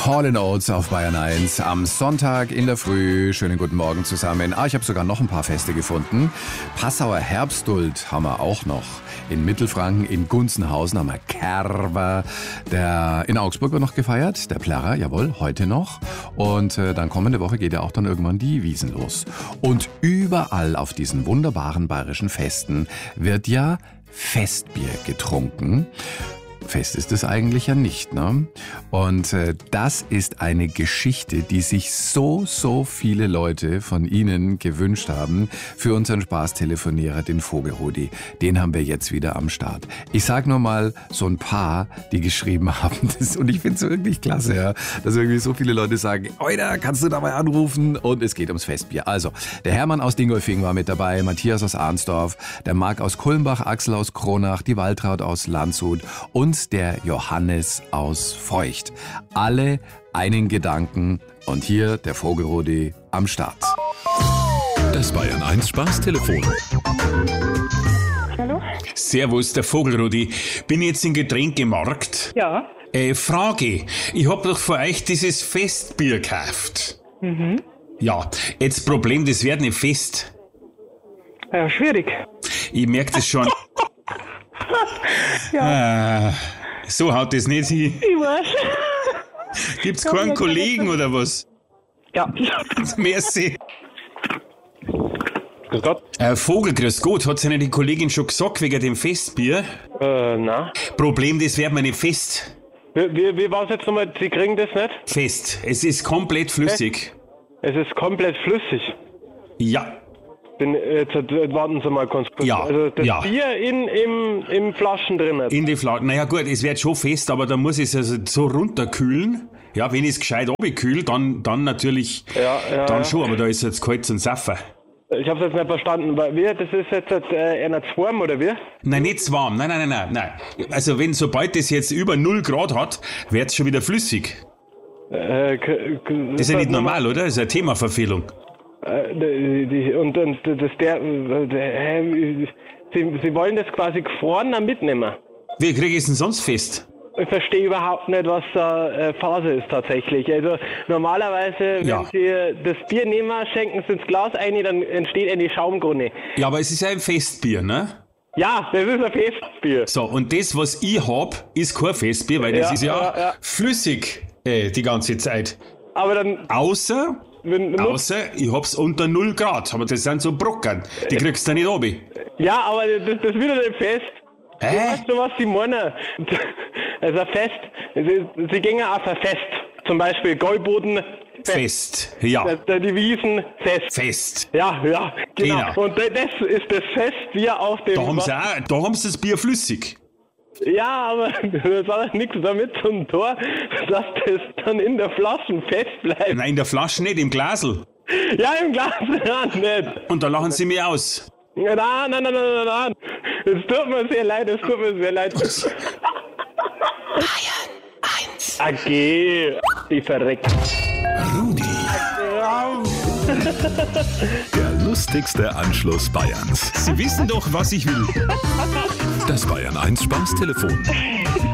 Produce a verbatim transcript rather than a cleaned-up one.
Hall and Oates auf Bayern eins am Sonntag in der Früh. Schönen guten Morgen zusammen. Ah, ich habe sogar noch ein paar Feste gefunden. Passauer Herbstduld haben wir auch noch. In Mittelfranken, in Gunzenhausen haben wir Kerber. Der in Augsburg wird noch gefeiert, der Plärrer, jawohl, heute noch. Und äh, dann kommende Woche geht ja auch dann irgendwann die Wiesn los. Und überall auf diesen wunderbaren bayerischen Festen wird ja Festbier getrunken. Fest ist es eigentlich ja nicht, ne? Und äh, das ist eine Geschichte, die sich so, so viele Leute von Ihnen gewünscht haben für unseren Spaßtelefonierer, den Vogelrudi. Den haben wir jetzt wieder am Start. Ich sag nur mal so ein paar, die geschrieben haben. Das, und ich finde es wirklich klasse, ja, dass irgendwie so viele Leute sagen, Oida, kannst du dabei anrufen? Und es geht ums Festbier. Also, der Hermann aus Dingolfing war mit dabei, Matthias aus Arnsdorf, der Marc aus Kulmbach, Axel aus Kronach, die Waltraud aus Landshut und der Johannes aus Feucht. Alle einen Gedanken und hier der Vogelrudi am Start. Das Bayern eins Spaßtelefon. Hallo? Servus, der Vogelrudi. Bin jetzt im Getränkemarkt. Ja. Äh, Frage. Ich hab doch für euch dieses Festbier gekauft. Mhm. Ja, jetzt Problem, das wird nicht fest. Ja, schwierig. Ich merk das schon. Ja. Ah, so haut das nicht hin. Ich weiß. Gibt's keinen Kollegen oder was? Ja. Merci. Grüß Gott. Äh, Vogel, grüß Gott. Hat's Ihnen die Kollegin schon gesagt wegen dem Festbier? Äh, na. Problem, das wird mir nicht fest. Wie, wie, wie war's jetzt nochmal? Sie kriegen das nicht? Fest. Es ist komplett flüssig. Es ist komplett flüssig. Ja. Bin, jetzt, jetzt warten Sie mal kurz. Ja, Also das ja. Bier in, im, im Flaschen drin. In die Flaschen. Naja gut, es wird schon fest, aber da muss ich es also so runterkühlen. Ja, wenn ich es gescheit runterkühle, dann, dann natürlich, Ja, ja, dann ja. schon, aber da ist jetzt kalt zum Saffer. Ich hab's jetzt nicht verstanden. Weil Wie, das ist jetzt äh, einer zu warm, oder wie? Nein, nicht zu warm. Nein, nein, nein, nein, nein. Also wenn, sobald das jetzt über null Grad hat, wird's schon wieder flüssig. Äh, k- k- Das ist ja nicht normal, oder? Das ist eine Themaverfehlung. Äh, die, die, und, und das der, äh, der äh, Sie, Sie wollen das quasi gefroren dann mitnehmen? Wie kriege ich es denn sonst fest? Ich verstehe überhaupt nicht, was da äh, Phase ist tatsächlich. Also normalerweise, wenn Ja. Sie das Bier nehmen, schenken Sie ins Glas ein, dann entsteht eine Schaumkrone. Ja, aber es ist ja ein Festbier, ne? Ja, das ist ein Festbier. So, und das, was ich hab, ist kein Festbier, weil das Ja, ist ja, ja, ja. flüssig äh, die ganze Zeit. Aber dann, Außer... wenn, Außer, ich hab's unter null Grad, aber das sind so Brocken. Die kriegst du nicht oben. ja, aber das, das wird ja nicht fest. Du Hä? weißt schon, was Sie meinen. Also ein Fest, Sie, Sie gehen auf ein Fest. Zum Beispiel Gäuboden, Fest. Fest. Ja. Der, die Wiesen, Fest. Fest. Ja, ja, genau. Genau. Und das ist das Festbier auf dem... Da haben sie auch, da haben sie das Bier flüssig. Ja, aber das hat nichts damit zum Tor, dass das dann in der Flasche fest bleibt. Nein, in der Flasche nicht, im Glasl. Ja, im Glas ja, nicht. Und da lachen sie mich aus. Ja, Nein, nein, nein, nein, nein. Es tut mir sehr leid, es tut mir sehr leid. Bayern eins. Okay, die verreckt. Rudi, der lustigste Anschluss Bayerns. Sie wissen doch, was ich will. Das Bayern eins Spaßtelefon.